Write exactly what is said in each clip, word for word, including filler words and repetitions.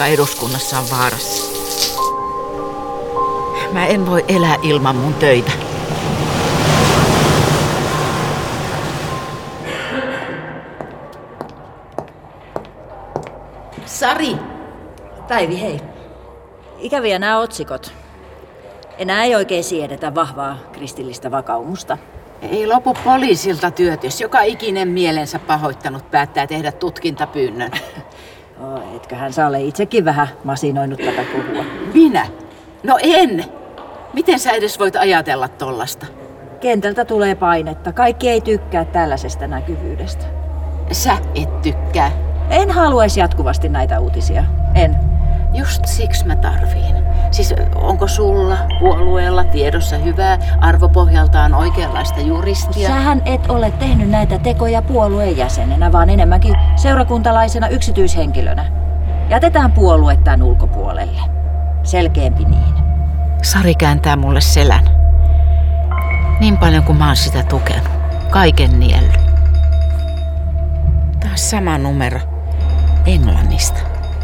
eduskunnassa on vaarassa. Mä en voi elää ilman mun töitä. Sari! Päivi, hei. Ikäviä nämä otsikot. Enää ei oikein siedetä vahvaa kristillistä vakaumusta. Ei lopu poliisilta työt, jos joka ikinen mielensä pahoittanut päättää tehdä tutkintapyynnön. Oh, etköhän sä ole itsekin vähän masinoinut tätä puhua. Minä? No en! Miten sä edes voit ajatella tollasta? Kentältä tulee painetta. Kaikki ei tykkää tällaisesta näkyvyydestä. Sä et tykkää. En haluaisi jatkuvasti näitä uutisia. En. Just siksi mä tarviin. Siis onko sulla puolueella tiedossa hyvää arvopohjaltaan oikeanlaista juristia? Sähän et ole tehnyt näitä tekoja puolueen jäsenenä, vaan enemmänkin seurakuntalaisena yksityishenkilönä. Jätetään puolue tämän ulkopuolelle. Selkeämpi niin. Sari kääntää mulle selän. Niin paljon kuin mä oon sitä tukenut. Kaiken nielly. Taas sama numero. Englannista.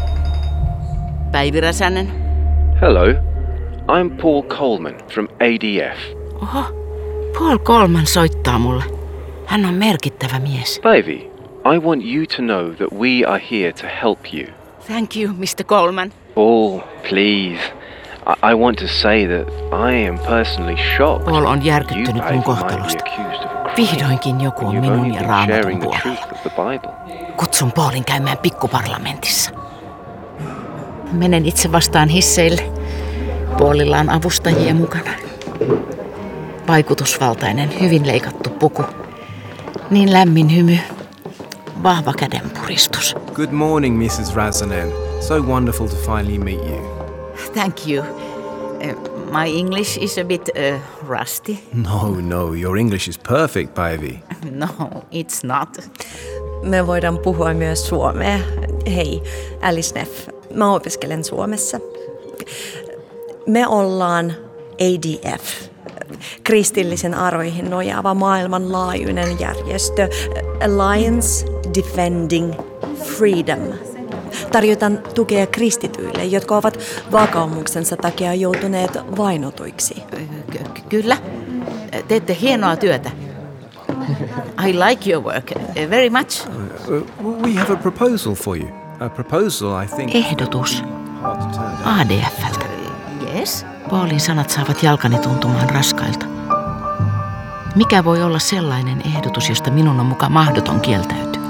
Päivi Räsänen. Hello, I'm Paul Coleman from A D F. Oho, Paul Coleman soittaa mulle. Hän on merkittävä mies. Päivi, I want you to know that we are here to help you. Thank you, mister Coleman. Paul, please. I, I want to say that I am personally shocked. Paul on järkyttynyt mun kohtalosta. Vihdoinkin joku on minun ja Raamatun puolella. Kutsun Paulin käymään pikkuparlamentissa. Menen itse vastaan hisseille. Paulilla on avustajia mukana. Vaikutusvaltainen, hyvin leikattu puku. Niin lämmin hymy. Vahva kädenpuristus. Good morning, Missus Räsänen. So wonderful to finally meet you. Thank you. Uh, my English is a bit uh, rusty. No, no, your English is perfect, Päivi. No, it's not. Me voidaan puhua myös suomea. Hei, Alice Neff. Mä opiskelen Suomessa. Me ollaan A D F, kristillisen arvoihin nojaava maailmanlaajuinen järjestö Alliance Defending Freedom. Tarjotaan tukea kristityille, jotka ovat vakaumuksensa takia joutuneet vainotuiksi. Ky- kyllä. Teette hienoa työtä. I like your work very much. Uh, we have a proposal for you. A proposal, I think. Ehdotus. A D F:ltä. Yes. Paulin sanat saavat jalkani tuntumaan raskailta. Mikä voi olla sellainen ehdotus, josta minun on muka mahdoton kieltäytyä?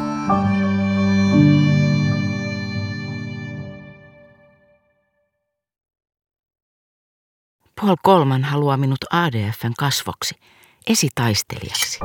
Paul Coleman haluaa minut A D F:n kasvoksi, esitaistelijaksi.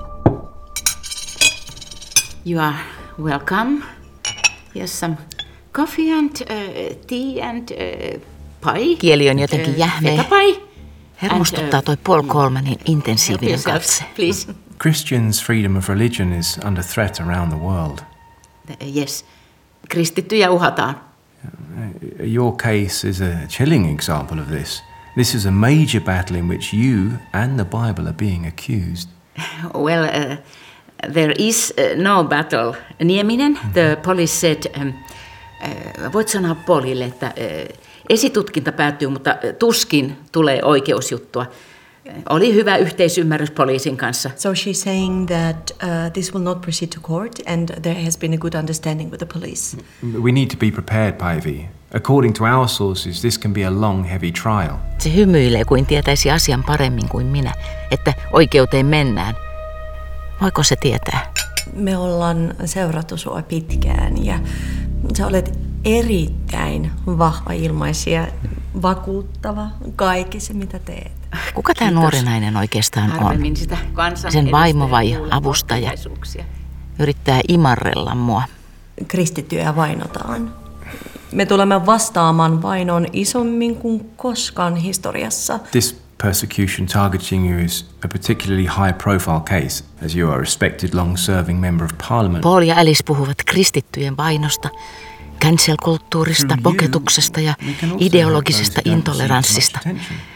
You are welcome. Yes, some coffee and uh, tea and uh, pie. Kieli on jotenkin jähmeä. Fetapai. Hermostuttaa toi Paul Colemanin intensiivinen katse. Please. Christians' freedom of religion is under threat around the world. Yes. Kristittyjä uhataan. Your case is a chilling example of this. This is a major battle in which you and the Bible are being accused. Well, uh, there is uh, no battle. Nieminen, mm-hmm. The police said, um, uh, voit sanoa Paulille, että uh, esitutkinta päättyy, mutta uh, tuskin tulee oikeusjuttua. Uh, oli hyvä yhteisymmärrys poliisin kanssa. So she's saying that uh, this will not proceed to court and there has been a good understanding with the police. We need to be prepared, Päivi. According to our sources, this can be a long, heavy trial. Se hymyilee kuin tietäisi asian paremmin kuin minä, että oikeuteen mennään. Voiko se tietää? Me ollaan seurattu sua pitkään ja sä olet erittäin vahva ilmaisija, vakuuttava kaikessa mitä teet. Kuka tämä nuori nainen oikeastaan on? Sen vaimo vai avustaja? Yrittää imarrella mua. Kristittyjä vainotaan. Me tulemme vastaamaan vainon isommin kuin koskaan historiassa. This persecution targeting you is a particularly high-profile case, as you are a respected, long-serving member of parliament. Paul ja Alice puhuvat kristittyjen vainosta, cancel-kulttuurista, poketuksesta ja ideologisesta intoleranssista.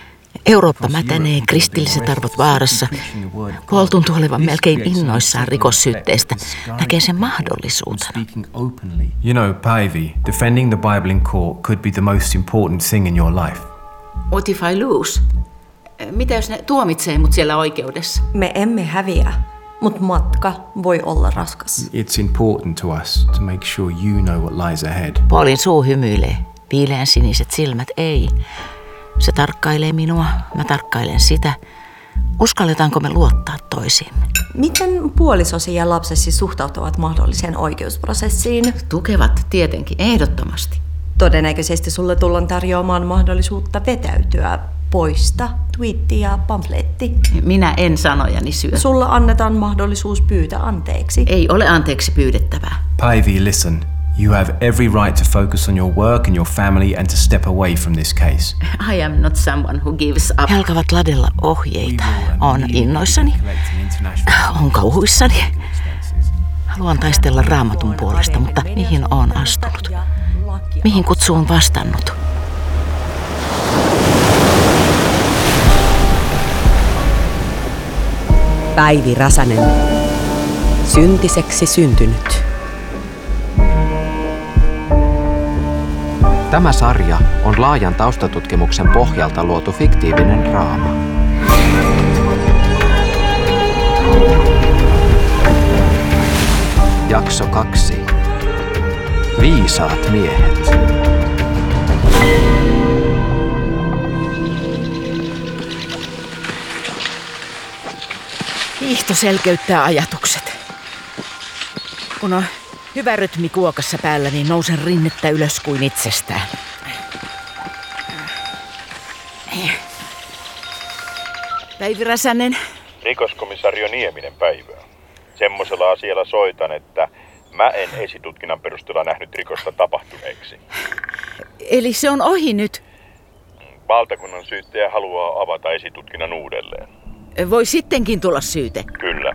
Eurooppa mätänee, kristilliset arvot vaarassa. Paul tuntuu olevan melkein innoissaan rikossyytteistä. Näkee sen mahdollisuutena. You know, Päivi, defending the Bible in court could be the most important thing in your life. What if I lose? Mitä jos ne tuomitsee mut siellä oikeudessa? Me emme häviä, mutta matka voi olla raskas. It's important to us to make sure you know what lies ahead. Paulin suu hymyilee. Viileän siniset silmät ei. Se tarkkailee minua, mä tarkkailen sitä. Uskalletaanko me luottaa toisiimme? Miten puolisosi ja lapsesi suhtautuvat mahdolliseen oikeusprosessiin? Tukevat tietenkin, ehdottomasti. Todennäköisesti sulle tullaan tarjoamaan mahdollisuutta vetäytyä. Poista twiitti ja pamfletti. Minä en sanojani syö. Sulla annetaan mahdollisuus pyytää anteeksi. Ei ole anteeksi pyydettävää. Päivi, listen. You have every right to focus on your work and your family and to step away from this case. I am not someone who gives up. He alkavat ladella ohjeita. On innoissani. On kauhuissani. Haluan taistella Raamatun puolesta, mutta mihin olen astunut? Mihin kutsuun vastannut? Päivi Räsänen. Syntiseksi syntynyt. Tämä sarja on laajan taustatutkimuksen pohjalta luotu fiktiivinen draama. Jakso kaksi. Viisaat miehet. Hiihto selkeyttää ajatukset. Kun on hyvä rytmi kuokassa päällä, niin nousen rinnettä ylös kuin itsestään. Päivi Räsänen. Rikoskomisario Nieminen päivää. Semmoisella asialla soitan, että mä en esitutkinnan perusteella nähnyt rikosta tapahtuneeksi. Eli se on ohi nyt? Valtakunnan syyttäjä haluaa avata esitutkinnan uudelleen. Voi sittenkin tulla syyte. Kyllä.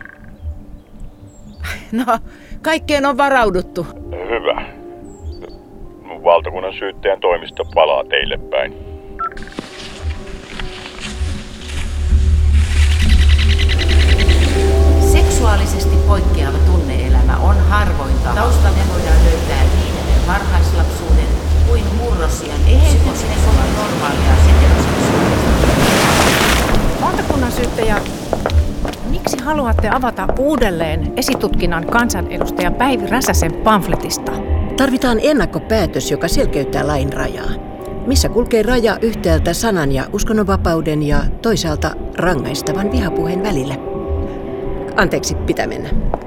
No, kaikkeen on varauduttu. Hyvä. Valtakunnan syyttäjän toimisto palaa teille päin. Seksuaalisesti poikkeava tunne-elämä on harvointa. Taustalle voidaan löytää niin varhaislapsuuden kuin murrosian psykosinen kova normaalia heteroseksuaalisuutta. Valtakunnan syyttäjä, miksi haluatte avata uudelleen esitutkinnan kansanedustaja Päivi Räsäsen pamfletista? Tarvitaan ennakkopäätös, joka selkeyttää lain rajaa. Missä kulkee raja yhtäältä sanan ja uskonnonvapauden ja toisaalta rangaistavan vihapuheen välillä? Anteeksi, pitää mennä.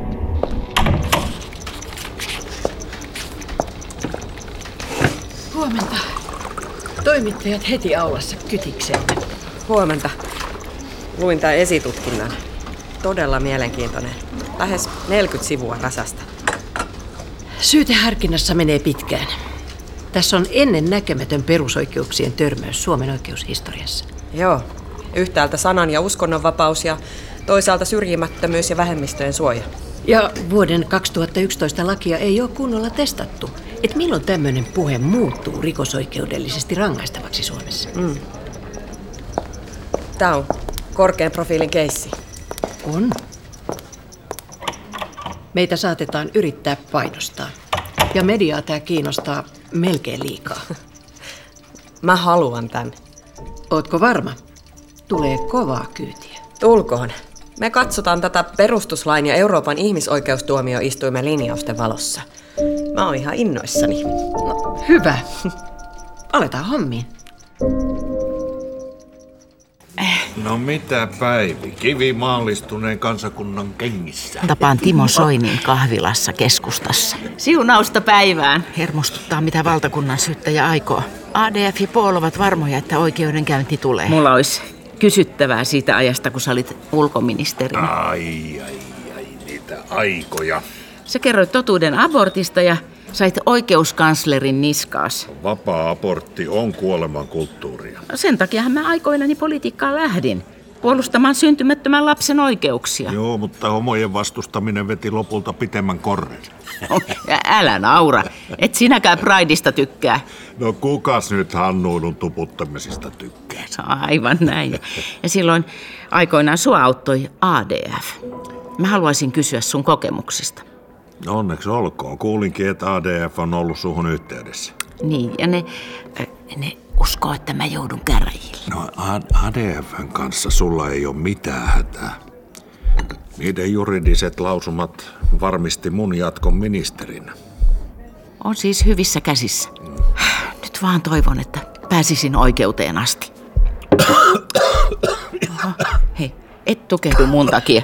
Huomenta. Toimittajat heti aulassa kytikseen. Huomenta. Luin tämän esitutkinnan. Todella mielenkiintoinen. Lähes neljäkymmentä sivua Räsästä. Syyteharkinnassa menee pitkään. Tässä on ennen näkemätön perusoikeuksien törmäys Suomen oikeushistoriassa. Joo. Yhtäältä sanan- ja uskonnonvapaus ja toisaalta syrjimättömyys ja vähemmistöjen suoja. Ja vuoden kaksituhattayksitoista lakia ei ole kunnolla testattu, että milloin tämmöinen puhe muuttuu rikosoikeudellisesti rangaistavaksi Suomessa. Mm. Tämä on korkean profiilin keissi. On. Meitä saatetaan yrittää painostaa. Ja mediaa tämä kiinnostaa melkein liikaa. Mä haluan tän. Ootko varma? Tulee kovaa kyytiä. Tulkoon. Me katsotaan tätä perustuslain ja Euroopan ihmisoikeustuomioistuimen linjausten valossa. Mä oon ihan innoissani. No, hyvä. Aletaan hommiin. No mitä Päivi? Kivi maallistuneen kansakunnan kengissä. Tapaan Timo Soinin kahvilassa keskustassa. Siunausta päivään. Hermostuttaa, mitä valtakunnan syyttäjä aikoo. A D F ja Paul ovat varmoja, että oikeudenkäynti tulee. Mulla olisi kysyttävää siitä ajasta, kun sä olit ulkoministerinä. Ai, ai, ai, niitä aikoja. Sä kerroit totuuden abortista ja sait oikeuskanslerin niskaas. Vapaa abortti on kuoleman kulttuuria. Sen takiahan mä aikoinani politiikkaan lähdin. puolustamaan syntymättömän lapsen oikeuksia. Joo, mutta homojen vastustaminen veti lopulta pitemmän korren. Älä naura, et sinäkään Prideista tykkää. No kukas nyt Hannuilun tuputtamisesta tykkää? Aivan näin. Ja silloin aikoinaan sua auttoi A D F. Mä haluaisin kysyä sun kokemuksista. Onneksi olkoon. Kuulinkin, että A D F on ollut suhun yhteydessä. Niin, ja ne, ne uskoo, että mä joudun käräjille. No A D F:n kanssa sulla ei ole mitään hätää. Niiden juridiset lausumat varmisti mun jatkon ministerinä. On siis hyvissä käsissä. Nyt vaan toivon, että pääsisin oikeuteen asti. Oho, hei, et tukehdu mun takia.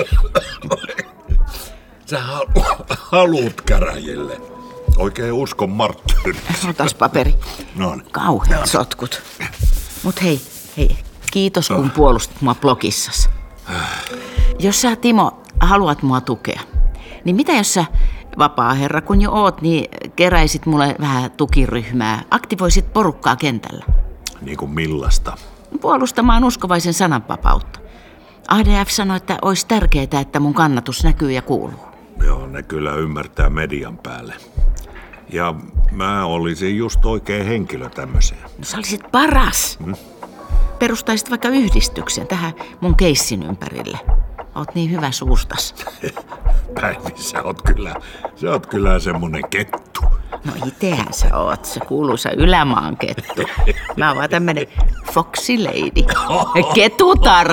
Sä haluut käräjille. Oikein uskon marttyyriksi. Otas paperi. No niin. Kauheat sotkut. Mut hei, hei, kiitos kun puolustit mua blogissasi. Jos sä, Timo, haluat mua tukea, niin mitä jos sä, vapaa herra kun jo oot, niin keräisit mulle vähän tukiryhmää, aktivoisit porukkaa kentällä? Niin kuin millaista? Puolustamaan uskovaisen sananvapautta. A D F sanoi, että olisi tärkeää, että mun kannatus näkyy ja kuuluu. Joo, ne kyllä ymmärtää median päälle. Ja mä olisin just oikein henkilö tämmöiseen. No sä olisit paras. Hmm? Perustaisit vaikka yhdistyksen tähän mun keissin ympärille. Oot niin hyvä suustas. Päivi, sä oot kyllä, sä oot kyllä semmonen kettu. No itehän sä oot, se kuuluisa ylämaan kettu. Mä oon vaan tämmönen foxy lady. Ketutar.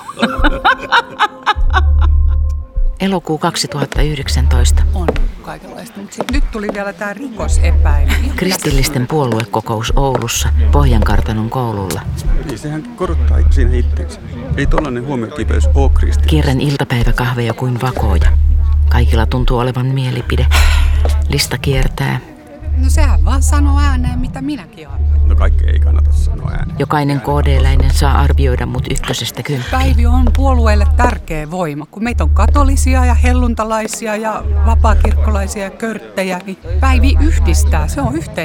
Elokuu kaksituhattayhdeksäntoista. On kaikenlaista, mutta sit nyt tuli vielä tää rikosepäily. Kristillisten puoluekokous Oulussa, Pohjankartanon koululla. Niin, sehän korottaa siinä itseensä. Ei tollainen huomiokipeys oo kristillistä. Kierrän iltapäiväkahveja kuin vakoja. Kaikilla tuntuu olevan mielipide. Lista kiertää. No sehän vaan sanoo ääneen, mitä minäkin arvioin. No kaikki ei kannata sanoa ääneen. Jokainen K D-läinen saa arvioida mut ykkösestä kymppiin. Päivi on puolueelle tärkeä voima. Kun meitä on katolisia ja helluntalaisia ja vapaakirkkolaisia ja körttejä, niin Päivi yhdistää. Se on yhteinen.